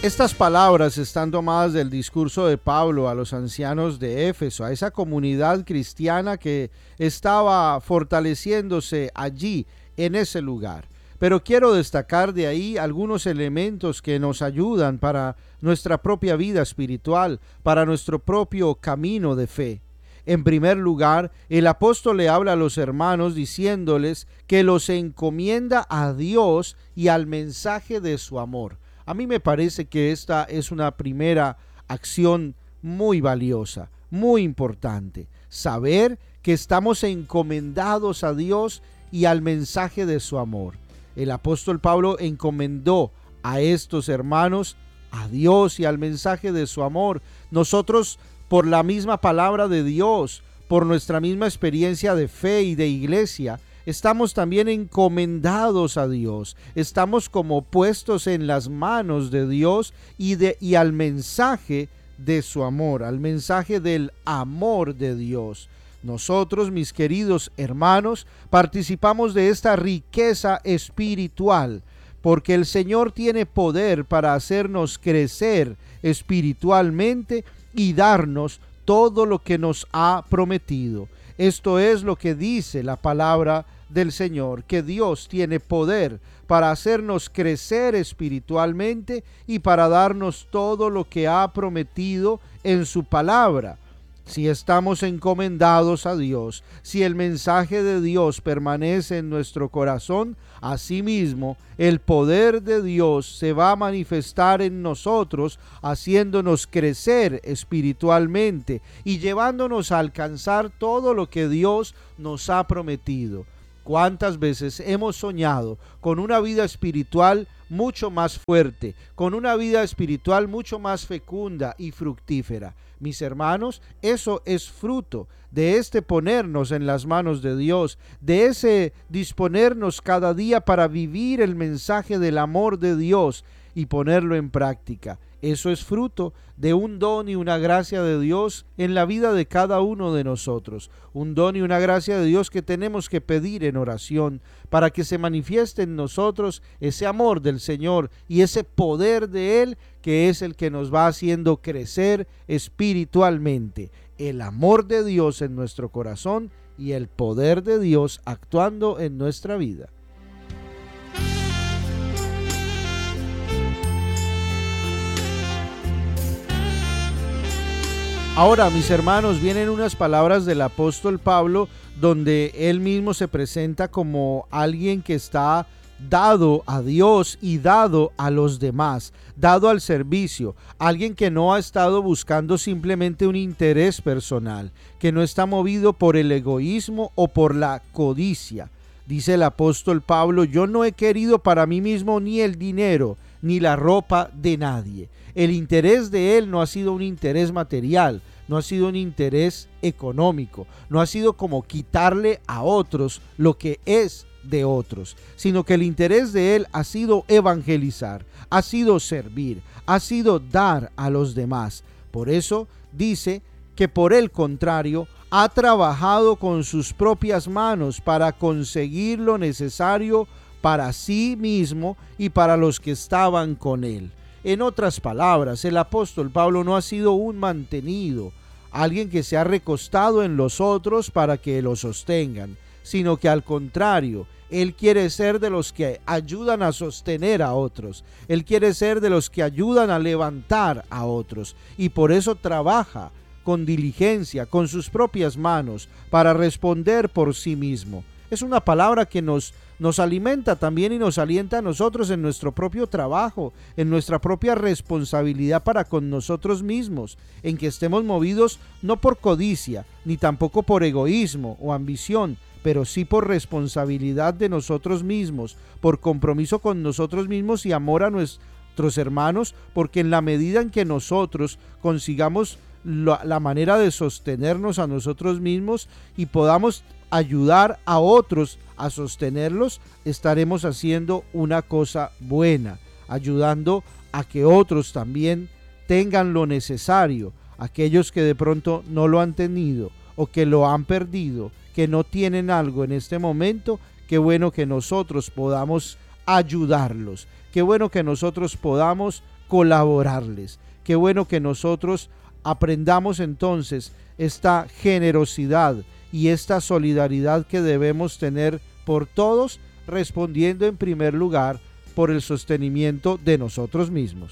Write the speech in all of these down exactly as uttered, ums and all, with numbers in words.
Estas palabras están tomadas del discurso de Pablo a los ancianos de Éfeso, a esa comunidad cristiana que estaba fortaleciéndose allí, en ese lugar. Pero quiero destacar de ahí algunos elementos que nos ayudan para nuestra propia vida espiritual, para nuestro propio camino de fe. En primer lugar, el apóstol le habla a los hermanos diciéndoles que los encomienda a Dios y al mensaje de su amor. A mí me parece que esta es una primera acción muy valiosa, muy importante. Saber que estamos encomendados a Dios y al mensaje de su amor. El apóstol Pablo encomendó a estos hermanos a Dios y al mensaje de su amor. Nosotros, por la misma palabra de Dios, por nuestra misma experiencia de fe y de iglesia, estamos también encomendados a Dios, estamos como puestos en las manos de Dios y, de, y al mensaje de su amor, al mensaje del amor de Dios. Nosotros, mis queridos hermanos, participamos de esta riqueza espiritual, porque el Señor tiene poder para hacernos crecer espiritualmente y darnos todo lo que nos ha prometido. Esto es lo que dice la palabra del Señor, que Dios tiene poder para hacernos crecer espiritualmente y para darnos todo lo que ha prometido en su palabra. Si estamos encomendados a Dios, si el mensaje de Dios permanece en nuestro corazón, asimismo el poder de Dios se va a manifestar en nosotros, haciéndonos crecer espiritualmente y llevándonos a alcanzar todo lo que Dios nos ha prometido. ¿Cuántas veces hemos soñado con una vida espiritual mucho más fuerte, con una vida espiritual mucho más fecunda y fructífera? Mis hermanos, eso es fruto de este ponernos en las manos de Dios, de ese disponernos cada día para vivir el mensaje del amor de Dios y ponerlo en práctica. Eso es fruto de un don y una gracia de Dios en la vida de cada uno de nosotros. Un don y una gracia de Dios que tenemos que pedir en oración para que se manifieste en nosotros ese amor del Señor y ese poder de Él, que es el que nos va haciendo crecer espiritualmente. El amor de Dios en nuestro corazón y el poder de Dios actuando en nuestra vida. Ahora, mis hermanos, vienen unas palabras del apóstol Pablo donde él mismo se presenta como alguien que está dado a Dios y dado a los demás, dado al servicio, alguien que no ha estado buscando simplemente un interés personal, que no está movido por el egoísmo o por la codicia. Dice el apóstol Pablo: yo no he querido para mí mismo ni el dinero, ni la ropa de nadie. El interés de él no ha sido un interés material, no ha sido un interés económico, no ha sido como quitarle a otros lo que es de otros, sino que el interés de él ha sido evangelizar, ha sido servir, ha sido dar a los demás. Por eso dice que por el contrario ha trabajado con sus propias manos para conseguir lo necesario para sí mismo y para los que estaban con él. En otras palabras, el apóstol Pablo no ha sido un mantenido, alguien que se ha recostado en los otros para que lo sostengan, sino que al contrario, él quiere ser de los que ayudan a sostener a otros. Él quiere ser de los que ayudan a levantar a otros. Y por eso trabaja con diligencia, con sus propias manos, para responder por sí mismo. Es una palabra que nos, nos alimenta también y nos alienta a nosotros en nuestro propio trabajo, en nuestra propia responsabilidad para con nosotros mismos, en que estemos movidos no por codicia, ni tampoco por egoísmo o ambición, pero sí por responsabilidad de nosotros mismos, por compromiso con nosotros mismos y amor a nuestros hermanos, porque en la medida en que nosotros consigamos la, la manera de sostenernos a nosotros mismos y podamos ayudar a otros a sostenerlos, estaremos haciendo una cosa buena, ayudando a que otros también tengan lo necesario, aquellos que de pronto no lo han tenido o que lo han perdido, que no tienen algo en este momento. Qué bueno que nosotros podamos ayudarlos. Qué bueno que nosotros podamos colaborarles. Qué bueno que nosotros aprendamos entonces esta generosidad y esta solidaridad que debemos tener por todos, respondiendo en primer lugar por el sostenimiento de nosotros mismos.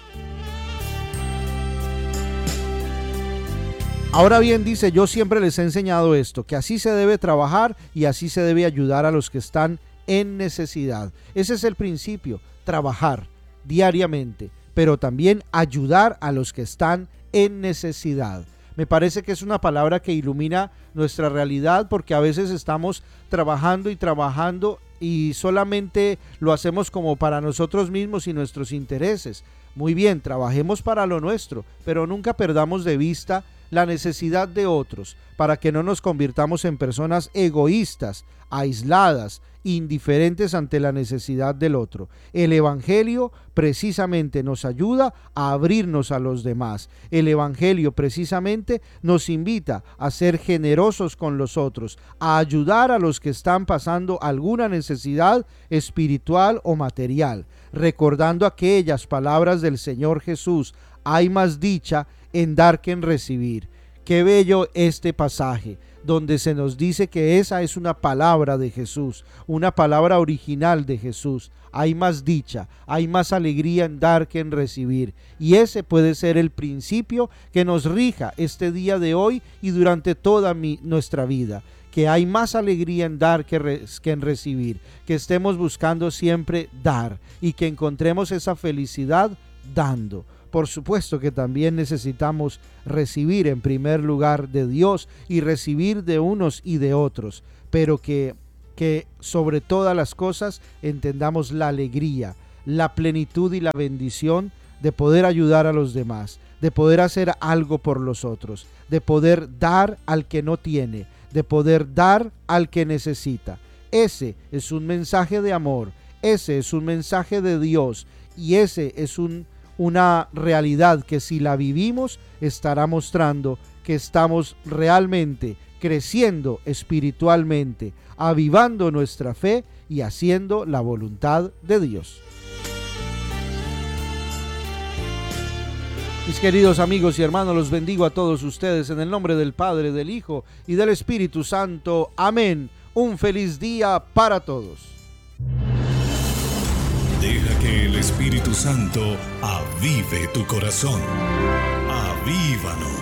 Ahora bien, dice, yo siempre les he enseñado esto, que así se debe trabajar y así se debe ayudar a los que están en necesidad. Ese es el principio, trabajar diariamente, pero también ayudar a los que están en necesidad. Me parece que es una palabra que ilumina nuestra realidad, porque a veces estamos trabajando y trabajando y solamente lo hacemos como para nosotros mismos y nuestros intereses. Muy bien, trabajemos para lo nuestro, pero nunca perdamos de vista la necesidad de otros, para que no nos convirtamos en personas egoístas, aisladas, indiferentes ante la necesidad del otro. El Evangelio precisamente nos ayuda a abrirnos a los demás. El Evangelio precisamente nos invita a ser generosos con los otros, a ayudar a los que están pasando alguna necesidad espiritual o material, recordando aquellas palabras del Señor Jesús: hay más dicha en dar que en recibir. Qué bello este pasaje, donde se nos dice que esa es una palabra de Jesús, una palabra original de Jesús. Hay más dicha, hay más alegría en dar que en recibir. Y ese puede ser el principio que nos rija este día de hoy y durante toda mi, nuestra vida. Que hay más alegría en dar que, re, que en recibir. Que estemos buscando siempre dar y que encontremos esa felicidad dando. Por supuesto que también necesitamos recibir en primer lugar de Dios y recibir de unos y de otros, pero que, que sobre todas las cosas entendamos la alegría, la plenitud y la bendición de poder ayudar a los demás, de poder hacer algo por los otros, de poder dar al que no tiene, de poder dar al que necesita. Ese es un mensaje de amor, ese es un mensaje de Dios y ese es un una realidad que, si la vivimos, estará mostrando que estamos realmente creciendo espiritualmente, avivando nuestra fe y haciendo la voluntad de Dios. Mis queridos amigos y hermanos, los bendigo a todos ustedes en el nombre del Padre, del Hijo y del Espíritu Santo. Amén. Un feliz día para todos. Deja que el Espíritu Santo avive tu corazón. Avívanos.